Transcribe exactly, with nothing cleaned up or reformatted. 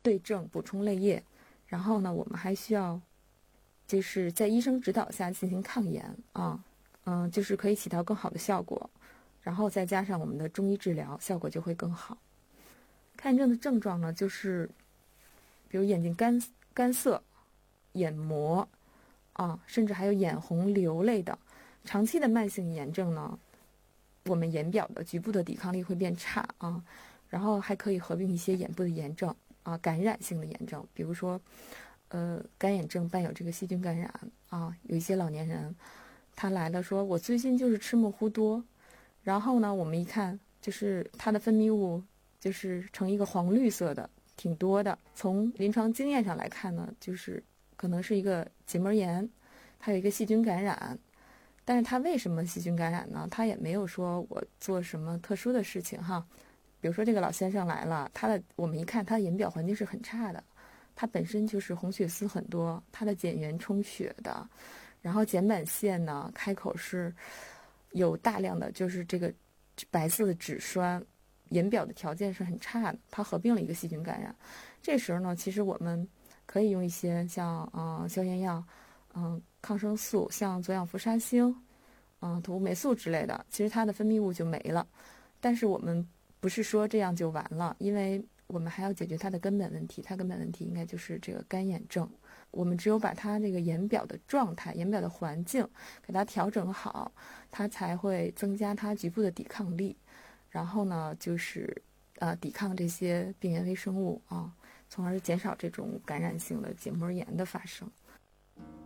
对症补充泪液，然后呢，我们还需要就是在医生指导下进行抗炎啊，嗯，就是可以起到更好的效果，然后再加上我们的中医治疗，效果就会更好。干眼症的症状呢，就是比如眼睛干干涩、眼膜啊，甚至还有眼红、流泪的。长期的慢性炎症呢，我们眼表的局部的抵抗力会变差啊，然后还可以合并一些眼部的炎症啊，感染性的炎症，比如说，呃，干眼症伴有这个细菌感染啊，有一些老年人，他来了说，我最近就是吃木糊多，然后呢，我们一看，就是他的分泌物就是呈一个黄绿色的，挺多的。从临床经验上来看呢，就是可能是一个结膜炎，它有一个细菌感染。但是他为什么细菌感染呢？他也没有说我做什么特殊的事情哈。比如说这个老先生来了，他的我们一看他的眼表环境是很差的，他本身就是红血丝很多，他的睑缘充血的，然后睑板腺呢开口是有大量的就是这个白色的脂栓，眼表的条件是很差的，他合并了一个细菌感染。这时候呢，其实我们可以用一些像嗯、呃、消炎药。嗯，抗生素像左氧氟沙星、嗯土霉素之类的，其实它的分泌物就没了。但是我们不是说这样就完了，因为我们还要解决它的根本问题。它根本问题应该就是这个干眼症。我们只有把它这个眼表的状态、眼表的环境给它调整好，它才会增加它局部的抵抗力。然后呢，就是呃抵抗这些病原微生物啊，从而减少这种感染性的结膜炎的发生。